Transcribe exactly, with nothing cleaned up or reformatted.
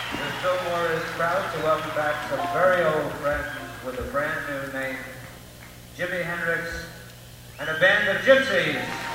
Fillmore is proud to welcome back some very old friends with a brand new name, Jimi Hendrix and a band of gypsies.